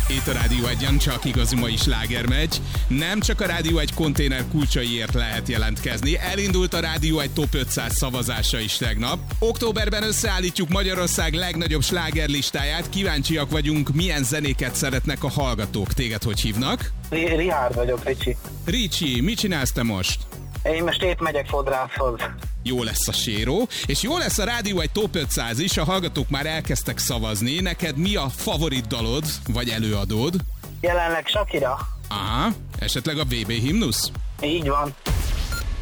Itt a Rádió 1-en csak igazi mai sláger megy. Nem csak a Rádió 1 konténer kulcsaiért lehet jelentkezni. Elindult a Rádió 1 Top 500 szavazása is tegnap. Októberben összeállítjuk Magyarország legnagyobb slágerlistáját. Kíváncsiak vagyunk, milyen zenéket szeretnek a hallgatók. Téged hogy hívnak? Richard vagyok, Ricsi. Ricsi, mit csinálsz te most? Én most épp megyek fodrászhoz. Jó lesz a séró, és jó lesz a Rádió 1 Top 500 is, a hallgatók már elkezdtek szavazni. Neked mi a favorit dalod, vagy előadód? Jelenleg Shakira. Aha, esetleg a VB himnusz? Így van.